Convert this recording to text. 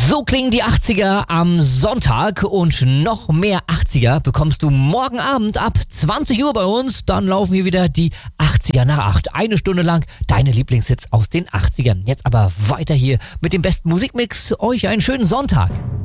So klingen die 80er am Sonntag und noch mehr 80er bekommst du morgen Abend ab 20 Uhr bei uns. Dann laufen hier wieder die 80er nach 8. Eine Stunde lang deine Lieblingshits aus den 80ern. Jetzt aber weiter hier mit dem besten Musikmix. Euch einen schönen Sonntag.